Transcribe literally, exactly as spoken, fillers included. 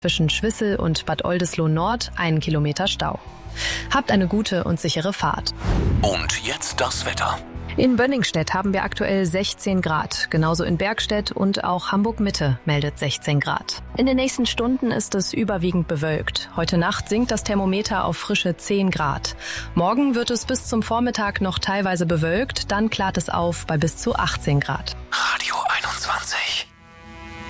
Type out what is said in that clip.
Zwischen Schwissel und Bad Oldesloe Nord einen Kilometer Stau. Habt eine gute und sichere Fahrt. Und jetzt das Wetter. In Bönningstedt haben wir aktuell sechzehn Grad. Genauso in Bergstedt und auch Hamburg-Mitte meldet sechzehn Grad. In den nächsten Stunden ist es überwiegend bewölkt. Heute Nacht sinkt das Thermometer auf frische zehn Grad. Morgen wird es bis zum Vormittag noch teilweise bewölkt, dann klart es auf bei bis zu achtzehn Grad.